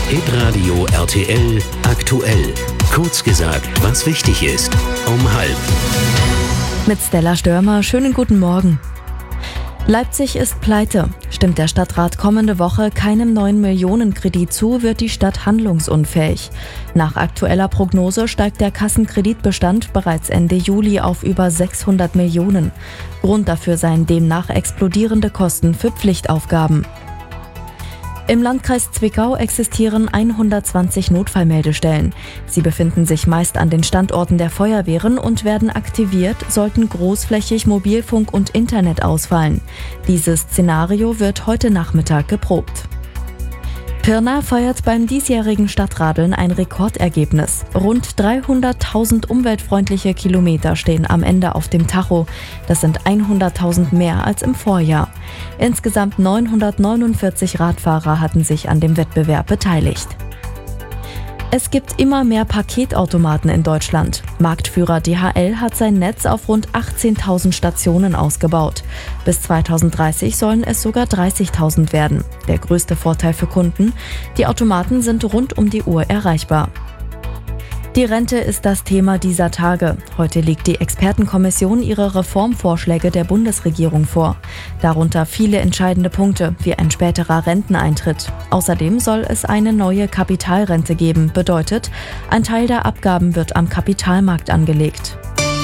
Hitradio RTL aktuell. Kurz gesagt, was wichtig ist. Um 12:30. Mit Stella Störmer, schönen guten Morgen. Leipzig ist pleite. Stimmt der Stadtrat kommende Woche keinem neuen Millionenkredit zu, wird die Stadt handlungsunfähig. Nach aktueller Prognose steigt der Kassenkreditbestand bereits Ende Juli auf über 600 Millionen. Grund dafür seien demnach explodierende Kosten für Pflichtaufgaben. Im Landkreis Zwickau existieren 120 Notfallmeldestellen. Sie befinden sich meist an den Standorten der Feuerwehren und werden aktiviert, sollten großflächig Mobilfunk und Internet ausfallen. Dieses Szenario wird heute Nachmittag geprobt. Pirna feiert beim diesjährigen Stadtradeln ein Rekordergebnis. Rund 300.000 umweltfreundliche Kilometer stehen am Ende auf dem Tacho. Das sind 100.000 mehr als im Vorjahr. Insgesamt 949 Radfahrer hatten sich an dem Wettbewerb beteiligt. Es gibt immer mehr Paketautomaten in Deutschland. Marktführer DHL hat sein Netz auf rund 18.000 Stationen ausgebaut. Bis 2030 sollen es sogar 30.000 werden. Der größte Vorteil für Kunden: die Automaten sind rund um die Uhr erreichbar. Die Rente ist das Thema dieser Tage. Heute legt die Expertenkommission ihre Reformvorschläge der Bundesregierung vor. Darunter viele entscheidende Punkte, wie ein späterer Renteneintritt. Außerdem soll es eine neue Kapitalrente geben. Bedeutet, ein Teil der Abgaben wird am Kapitalmarkt angelegt.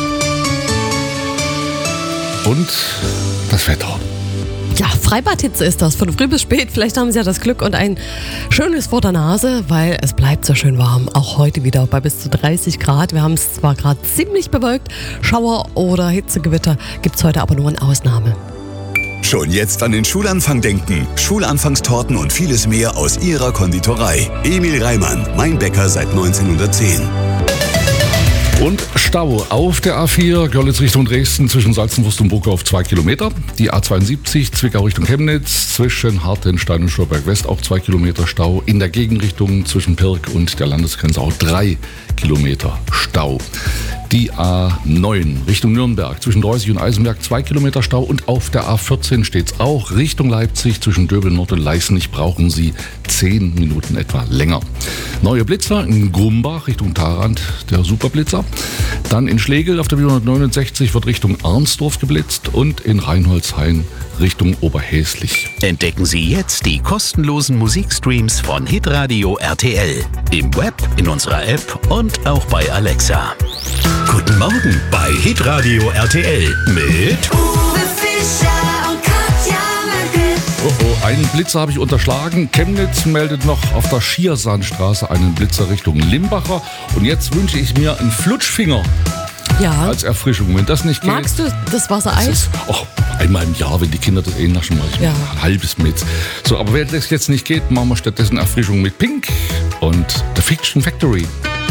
Und das Wetter. Ja, Freibadhitze ist das, von früh bis spät. Vielleicht haben Sie ja das Glück und ein schönes vor der Nase, weil es bleibt so schön warm. Auch heute wieder bei bis zu 30 Grad. Wir haben es zwar gerade ziemlich bewölkt, Schauer oder Hitzegewitter gibt es heute aber nur in Ausnahme. Schon jetzt an den Schulanfang denken. Schulanfangstorten und vieles mehr aus Ihrer Konditorei. Emil Reimann, mein Bäcker seit 1910. Und Stau auf der A4 Görlitz Richtung Dresden zwischen Salzenwurst und Burgdorf 2 Kilometer. Die A72 Zwickau Richtung Chemnitz zwischen Hartenstein und Stolberg West auch 2 Kilometer Stau. In der Gegenrichtung zwischen Pirk und der Landesgrenze auch 3 Kilometer Stau. Die A9 Richtung Nürnberg zwischen Dreußig und Eisenberg 2 Kilometer Stau. Und auf der A14 steht es auch Richtung Leipzig zwischen Döbel Nord und Leißnich brauchen Sie 10 Minuten etwa länger. Neue Blitzer in Grumbach Richtung Tharand, der Superblitzer. Dann in Schlegel auf der 469 wird Richtung Arnsdorf geblitzt und in Reinholzhain Richtung Oberhäslich. Entdecken Sie jetzt die kostenlosen Musikstreams von Hitradio RTL. Im Web, in unserer App und auch bei Alexa. Guten Morgen bei Hitradio RTL mit Uwe Fischer und Katja Merkel. Oh, einen Blitzer habe ich unterschlagen. Chemnitz meldet noch auf der Schiersandstraße einen Blitzer Richtung Limbacher. Und jetzt wünsche ich mir einen Flutschfinger als Erfrischung. Wenn das nicht geht... Magst du das Wassereis? Einmal im Jahr, wenn die Kinder das naschen, mache ich mir ein halbes mit. So, aber wenn das jetzt nicht geht, machen wir stattdessen Erfrischung mit Pink und The Fiction Factory.